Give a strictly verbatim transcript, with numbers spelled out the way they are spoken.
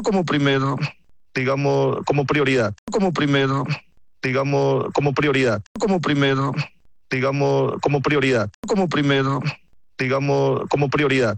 como primer, digamos, como prioridad, como primer, digamos, como prioridad, como primer, digamos, como prioridad, como primer, digamos, como prioridad.